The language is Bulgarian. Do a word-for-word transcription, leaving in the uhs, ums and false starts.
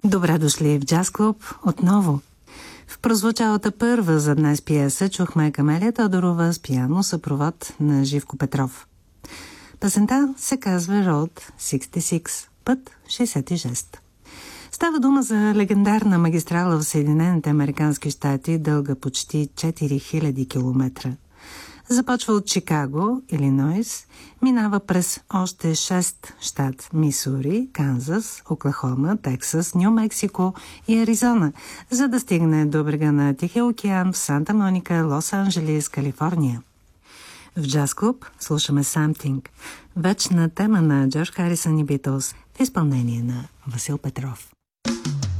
Добре дошли в Джаз Клуб отново. В прозвучалата първа за днес пиеса чухме Камелия Тодорова с пиано съпровод на Живко Петров. Песента се казва Road шейсет и шест, път шейсет и шест. Става дума за легендарна магистрала в Съединените американски щати, дълга почти четири хиляди километра. Започва от Чикаго, Илинойс, минава през още шест щат Мисури, Канзас, Оклахома, Тексас, Ню Мексико и Аризона, за да стигне до брега на Тихия океан в Санта Моника, Лос-Анджелис, Калифорния. В Джаз Клуб слушаме Something, вечна тема на Джордж Харисън и Битълс в изпълнение на Васил Петров.